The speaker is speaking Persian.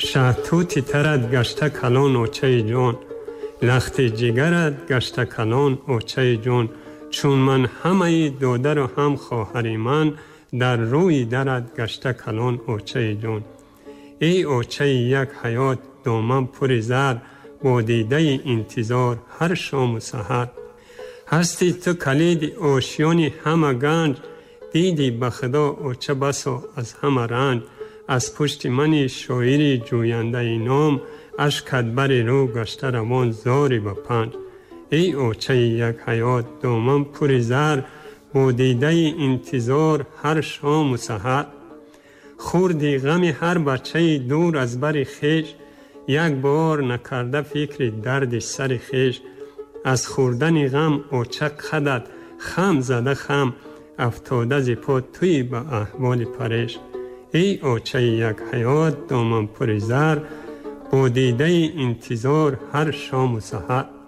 شهتوتی ترد گشته کلان اوچه جان، لخت جگرد گشته کلان اوچه جان. چون من همه دادر و هم خواهر من، در روی درد گشته کلان اوچه جان. ای اوچه یک حیات دامن پر زر، با دیده انتظار هر شام و سحر. هستی تو کلید آشیانی همه گنج، دیدی به خدا اوچه بسا از همه رنج. از پشت منی شاعری جوینده نام، اشکت بر رو گشته روان زاری به پنج. ای اوچه یک حیات دامن پر زر، با دیده انتظار هر شام و سحر. خوردی غم هر بچه دور از بر خیش، یک بار نکرده فکر درد سر خیش. از خوردن غم اوچه قدت خم زده خم، افتاده ز پا توی به احوال پریش. ای اوچه یک حیات دامن پر زر، با دیده انتظار هر شام و سحر.